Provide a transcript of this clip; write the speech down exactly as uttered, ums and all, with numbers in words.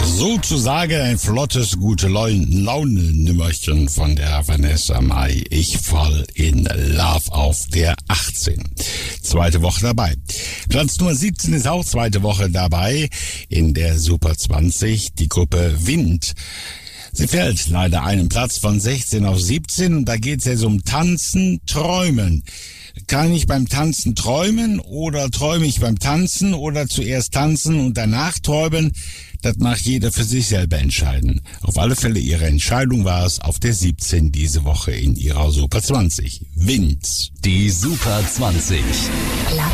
Sozusagen ein flottes, gute Laune-Nimmerchen von der Vanessa Mai. Ich fall in Love auf der achtzehn. Zweite Woche dabei. Platz Nummer siebzehn ist auch zweite Woche dabei in der Super zwanzig, die Gruppe Wind. Sie fällt leider einen Platz von sechzehn auf siebzehn und da geht es jetzt um Tanzen, Träumen. Kann ich beim Tanzen träumen oder träume ich beim Tanzen oder zuerst tanzen und danach träumen? Das mag jeder für sich selber entscheiden. Auf alle Fälle ihre Entscheidung war es auf der siebzehn diese Woche in ihrer Super zwanzig. Wind. Die Super zwanzig.